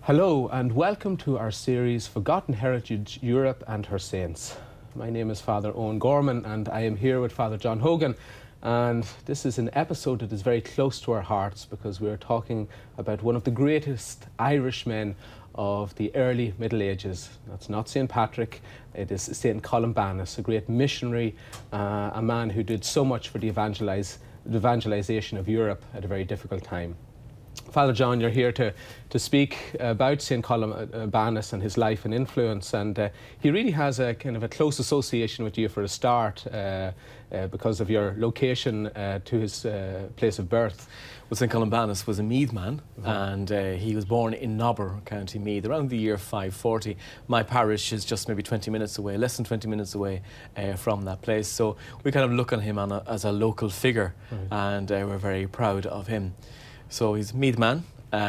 Hello and welcome to our series Forgotten Heritage Europe and Her Saints. My name is Father Owen Gorman and I am here with Father John Hogan, and this is an episode that is very close to our hearts because we are talking about one of the greatest Irish men of the early Middle Ages. That's not St. Patrick, it is St. Columbanus, a great missionary, a man who did so much for the evangelization of Europe at a very difficult time. Father John, you're here to speak about St. Columbanus and his life and influence, and he really has a kind of a close association with you for a start because of your location to his place of birth. Well, St. Columbanus was a Meath man, and he was born in Nobber, County Meath, around the year 540. My parish is just maybe 20 minutes away, less than 20 minutes away from that place. So we kind of look on him as a local figure, and we're very proud of him. So he's a Meath man,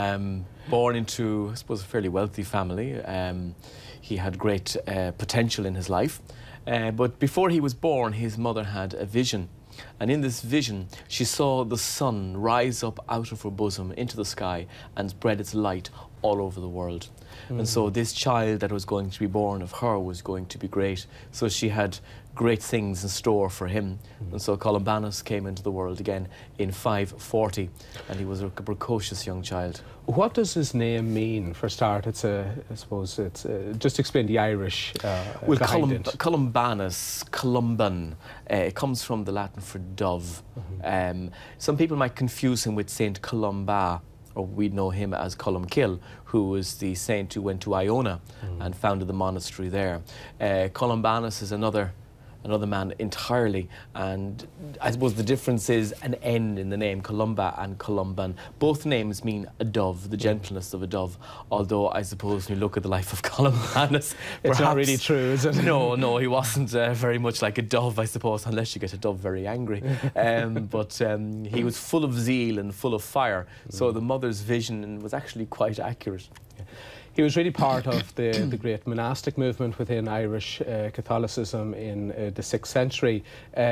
born into, I suppose, a fairly wealthy family. He had great potential in his life. But before he was born, his mother had a vision. And in this vision, she saw the sun rise up out of her bosom into the sky and spread its light all over the world. And so this child that was going to be born of her was going to be great. So she had great things in store for him. And so Columbanus came into the world again in 540, and he was a precocious young child. What does his name mean? For a start, I suppose it's just explain the Irish well, behind it. Columbanus, Columban, it comes from the Latin for dove. Some people might confuse him with Saint Columba, or we'd know him as Columcille, who was the saint who went to Iona and founded the monastery there. Columbanus is another man entirely, and I suppose the difference is an N in the name, Columba and Columban. Both names mean a dove, the gentleness of a dove, although I suppose when you look at the life of Columbanus, it's not really true, is it? No, he wasn't very much like a dove, I suppose, unless you get a dove very angry. But he was full of zeal and full of fire, so the mother's vision was actually quite accurate. He was really part of the great monastic movement within Irish Catholicism in the 6th century.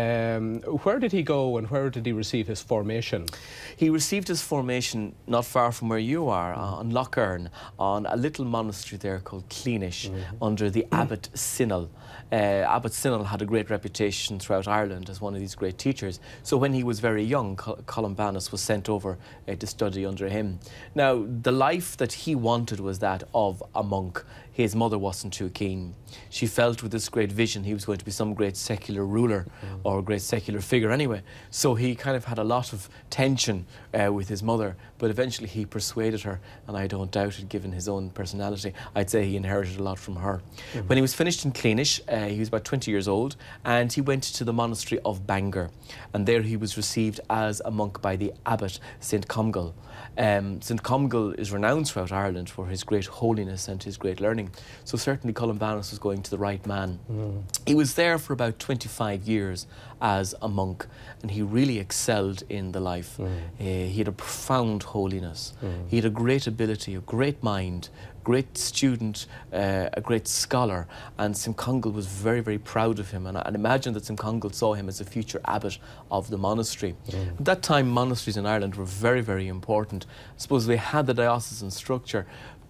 Where did he go and where did he receive his formation? He received his formation not far from where you are, on Lough Erne, on a little monastery there called Cleanish, under the Abbot Sinnel. Abbot Sinnel had a great reputation throughout Ireland as one of these great teachers. So when he was very young, Columbanus was sent over to study under him. Now, the life that he wanted was that of a monk. His mother wasn't too keen. She felt with this great vision he was going to be some great secular ruler or a great secular figure anyway. So he kind of had a lot of tension with his mother, but eventually he persuaded her, and I don't doubt it given his own personality. I'd say he inherited a lot from her. When he was finished in Cleanish, he was about 20 years old, and he went to the monastery of Bangor, and there he was received as a monk by the abbot, St. Comgall. St. Comgall is renowned throughout Ireland for his great holiness and his great learning. So certainly Columbanus was going to the right man. He was there for about 25 years as a monk, and he really excelled in the life. He had a profound holiness. He had a great ability, a great mind, great student, a great scholar, and St. Comgall was very, very proud of him, and I imagine that St. Comgall saw him as a future abbot of the monastery. At that time, monasteries in Ireland were very, very important. I suppose they had the diocesan structure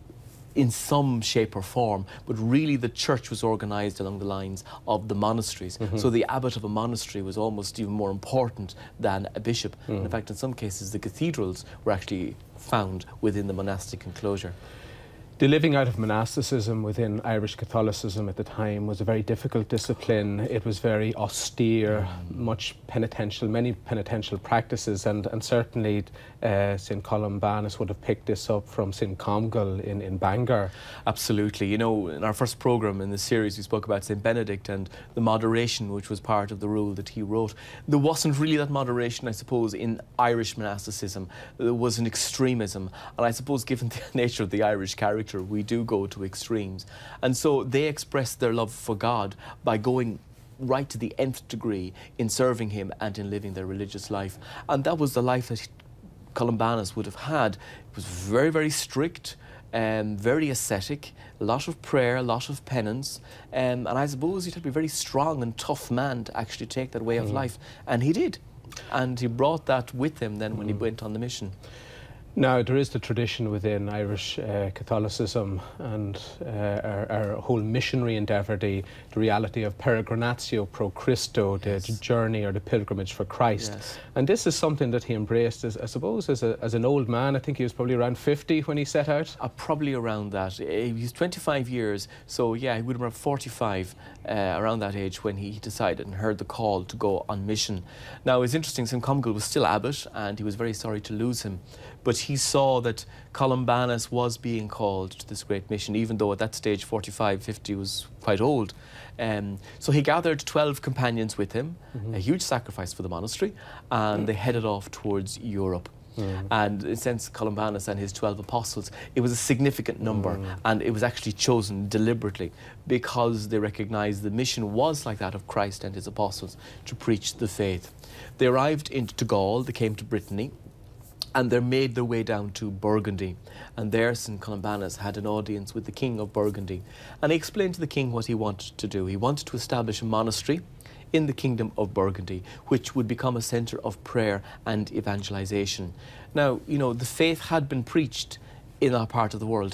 in some shape or form, but really the church was organised along the lines of the monasteries. So the abbot of a monastery was almost even more important than a bishop. And in fact, in some cases, the cathedrals were actually found within the monastic enclosure. The living out of monasticism within Irish Catholicism at the time was a very difficult discipline. It was very austere, much penitential, many penitential practices, and certainly St. Columbanus would have picked this up from St. Comgall in Bangor. Absolutely. You know, in our first programme in the series, we spoke about St. Benedict and the moderation which was part of the rule that he wrote. There wasn't really that moderation, I suppose, in Irish monasticism. There was an extremism, and I suppose given the nature of the Irish character, we do go to extremes. And so they expressed their love for God by going right to the nth degree in serving him and in living their religious life. And that was the life that Columbanus would have had. It was very, very strict, very ascetic, a lot of prayer, a lot of penance, and I suppose he'd have to be a very strong and tough man to actually take that way of life. And he did. And he brought that with him then when he went on the mission. Now, there is the tradition within Irish Catholicism and our whole missionary endeavour, the reality of peregrinatio pro Christo, the journey or the pilgrimage for Christ. Yes. And this is something that he embraced, I suppose, as an old man. I think he was probably around 50 when he set out. Probably around that. He was 25 years, so yeah, he would have been around 45 around that age when he decided and heard the call to go on mission. Now, it's interesting, St Comgall was still abbot and he was very sorry to lose him, but he saw that Columbanus was being called to this great mission, even though at that stage 45, 50 was quite old. So he gathered 12 companions with him, a huge sacrifice for the monastery, and they headed off towards Europe. And in a sense, Columbanus and his 12 apostles, it was a significant number, and it was actually chosen deliberately because they recognized the mission was like that of Christ and his apostles, to preach the faith. They arrived into Gaul, they came to Brittany, and they made their way down to Burgundy. And there St Columbanus had an audience with the king of Burgundy, and he explained to the king what he wanted to do. He wanted to establish a monastery in the kingdom of Burgundy, which would become a centre of prayer and evangelization. Now, you know, the faith had been preached in our part of the world,